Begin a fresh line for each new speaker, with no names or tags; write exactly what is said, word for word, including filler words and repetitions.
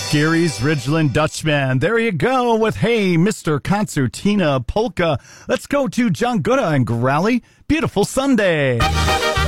Gary's Ridgeland Dutchman. There you go with Hey, Mister Concertina Polka. Let's go to John Gutta and Growly. Beautiful Sunday.